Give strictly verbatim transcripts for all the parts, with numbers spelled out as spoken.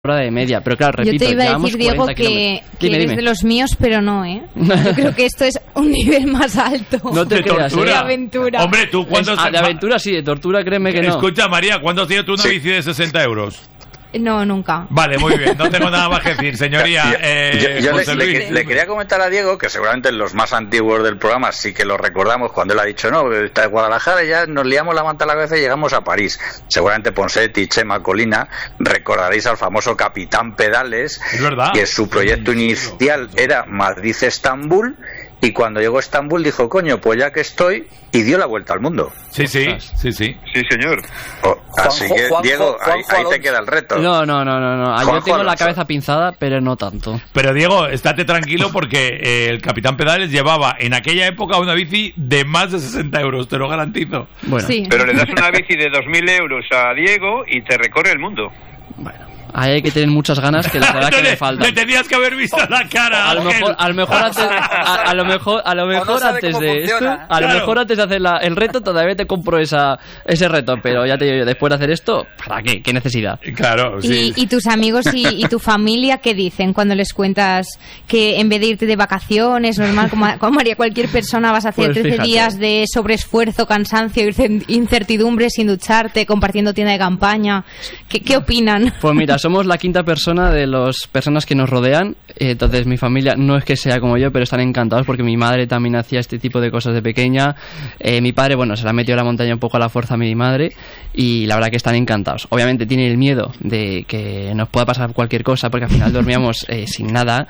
hora de media, pero claro, repito, yo te iba a decir, Diego, que, que dime, eres dime. de los míos, pero no, ¿eh? Yo creo que esto es un nivel más alto. No te de creas, tortura. De aventura. Hombre, tú cuántos... Ah, de aventura sí, de tortura créeme que no. Escucha, María, ¿cuándo has tenido tú una Sí. bici de sesenta euros? No, nunca. Vale, muy bien, no tengo nada más que decir, señoría. Eh, yo yo le, José le- Luis. le quería comentar a Diego que seguramente los más antiguos del programa sí que lo recordamos cuando él ha dicho no, está de Guadalajara y ya nos liamos la manta a la cabeza y llegamos a París. Seguramente Ponsetti, Chema, Colina recordaréis al famoso Capitán Pedales, Es verdad. que su proyecto inicial era Madrid-Estambul, y cuando llegó a Estambul dijo, coño, pues ya que estoy, y dio la vuelta al mundo. Sí, sí, sí, sí. Sí, señor. Oh, así Juanjo- que, Juanjo- Diego, ahí, Juanjo ahí te Alonso. queda el reto. No, no, no, no, no. Ah, yo Juanjo tengo la Alonso. cabeza pinzada, pero no tanto. Pero Diego, estate tranquilo porque eh, el Capitán Pedales llevaba en aquella época una bici de más de sesenta euros, te lo garantizo. Bueno, Sí. Pero le das una bici de dos mil euros a Diego y te recorre el mundo. bueno. Ahí hay que tener muchas ganas, que la verdad que le, me faltan. le tenías que haber visto la cara. A lo Ángel. mejor, a lo mejor antes, a, a lo mejor, a lo O no mejor sabe antes cómo de esto, funciona. a lo Claro. mejor antes de hacer la- el reto todavía te compro esa, ese reto, pero ya te digo yo, después de hacer esto, ¿para qué? ¿Qué necesidad? Claro, sí. ¿Y, y tus amigos y, y tu familia qué dicen cuando les cuentas que en vez de irte de vacaciones, normal, como, como haría cualquier persona, vas a hacer Pues trece fíjate. días de sobreesfuerzo, cansancio, incen- incertidumbre sin ducharte, compartiendo tienda de campaña? ¿Qué, qué opinan? Pues mira, somos la quinta persona de las personas que nos rodean, eh, entonces mi familia no es que sea como yo, pero están encantados porque mi madre también hacía este tipo de cosas de pequeña, eh, mi padre, bueno, se la metió a la montaña un poco a la fuerza a mi madre y la verdad que están encantados. Obviamente tienen el miedo de que nos pueda pasar cualquier cosa porque al final dormíamos eh, sin nada,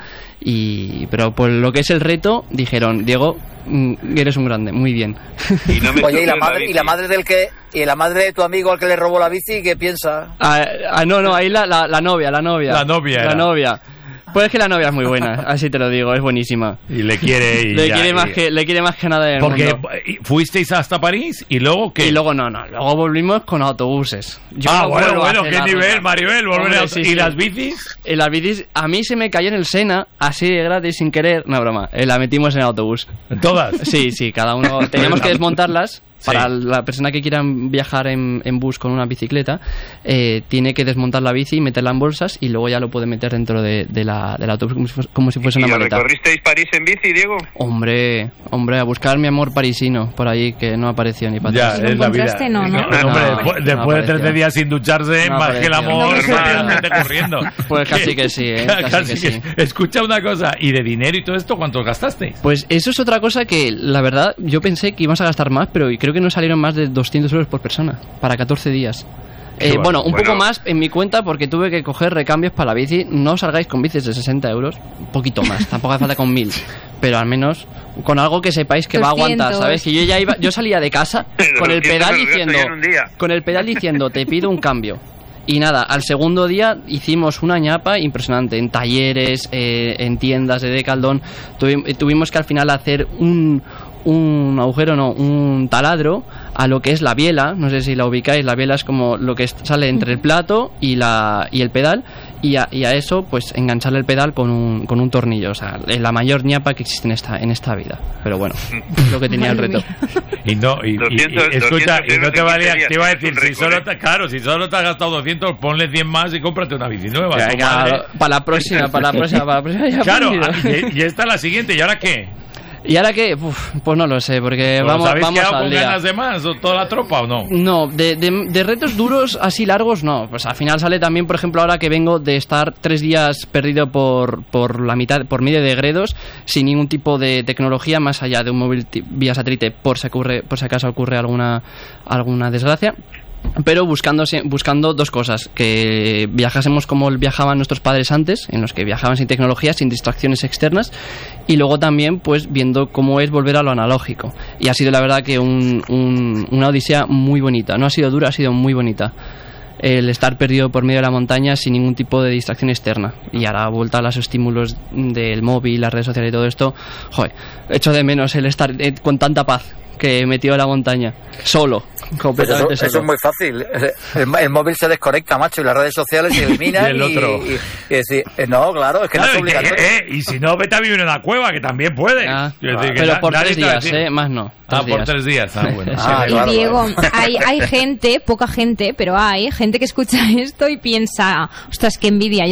y pero por lo que es el reto, dijeron, Diego, mm, eres un grande, muy bien. Y no me Oye, ¿y la toques madre, y bici. la madre del que y la madre de tu amigo al que le robó la bici, qué piensa? Ah, ah, no, no, ahí la, la, la novia, la novia. La novia La era. novia. Pues es que la novia es muy buena, así te lo digo, es buenísima. Y le quiere y Le ya, quiere, y- más que, le quiere más que nada del Porque mundo. eh, fuisteis hasta París y luego ¿qué? Y luego no, no, luego volvimos con autobuses. Yo ah, no bueno, vuelvo a bueno, hacer qué la nivel, ruta. Maribel, volver Hombre, a- sí, ¿Y sí. las bicis? En las bicis, a mí se me cayó en el Sena, así de gratis, sin querer, no broma, eh, la metimos en el autobús. Todas. Sí, sí, cada uno, teníamos que desmontarlas. Para Sí. la persona que quiera viajar en, en bus con una bicicleta, eh, tiene que desmontar la bici y meterla en bolsas y luego ya lo puede meter dentro de, de la, del autobús como si fuese, como si fuese ¿Y una lo maleta. recorristeis París en bici, Diego? Hombre, hombre, a buscar mi amor parisino por ahí que no apareció ni para Ya, atrás. ¿Lo es la vida. encontraste? No, ¿no? hombre, No, después, no después de apareció. trece días sin ducharse, No más que el apareció. amor, No, más no. gente corriendo. Pues casi que sí, ¿eh? Casi que sí. Escucha una cosa, ¿y de dinero y todo esto cuántos gastasteis? Pues eso es otra cosa que, la verdad, yo pensé que íbamos a gastar más, pero creo que no salieron más de doscientos euros por persona, para catorce días. Qué Eh, bueno. bueno, un Bueno. poco más en mi cuenta porque tuve que coger recambios para la bici. No salgáis con bicis de sesenta euros, un poquito más, tampoco hace falta con mil, pero al menos con algo que sepáis que va a aguantar, doscientos. ¿sabes? Que yo ya iba, yo salía de casa con el doscientos pedal euros diciendo, en un día. con el pedal diciendo, te pido un cambio. Y nada, al segundo día hicimos una ñapa impresionante en talleres, eh, en tiendas de Decathlon. Tuvi- tuvimos que al final hacer un, un agujero, no, un taladro a lo que es la biela. No sé si la ubicáis, la biela es como lo que es- sale entre el plato y, la, y el pedal. Y a, y a eso, pues engancharle el pedal con un, con un tornillo. O sea, es la mayor ñapa que existe en esta, en esta vida. Pero bueno, es lo que tenía el Madre reto. mía. Y no, y, y- y- doscientos, escucha, doscientos y no te euros valía, en quince te iba a días, decir, es un si récord, solo ¿eh? te, claro, si solo te has gastado doscientos, ponle cien más y cómprate una bici nueva. Ya, Tu claro, madre- para la próxima, para la próxima, para la próxima. ya Claro, aprendido. y, y esta es la siguiente, ¿y ahora qué? ¿Y ahora qué? Uf, pues no lo sé, porque ¿Os vamos, habéis vamos quedado al con día. ganas de más o toda la tropa o no? No, de, de, de retos duros así largos no. Pues al final sale también, por ejemplo, ahora que vengo de estar tres días perdido por, por la mitad, por medio de Gredos, sin ningún tipo de tecnología más allá de un móvil ti- vía satélite, por si ocurre, por si acaso ocurre alguna alguna desgracia. Pero buscando, buscando dos cosas: que viajásemos como viajaban nuestros padres antes, en los que viajaban sin tecnología, sin distracciones externas, y luego también pues viendo cómo es volver a lo analógico. Y ha sido la verdad que un, un, una odisea muy bonita. No ha sido dura, ha sido muy bonita el estar perdido por medio de la montaña sin ningún tipo de distracción externa. Y ahora vuelta a los estímulos del móvil, las redes sociales y todo esto, joder, echo de menos el estar eh, con tanta paz que metido en la montaña. Solo. Completamente eso, solo. eso es muy fácil. El, el móvil se desconecta, macho, y las redes sociales se eliminan. Y el otro. Y, y, y decir, eh, no, claro, es que Claro, no es y, que- obligatorio. eh, y si no, vete a vivir en una cueva, que también puedes. Ah, Quiero decir que pero na- por nadie tres te va a días, decir- ¿eh? Más no. Ah, Tres por días. tres días. Ah, bueno. Ah, Y claro, Diego, claro. hay, hay gente, poca gente, pero hay gente que escucha esto y piensa, ostras, qué envidia.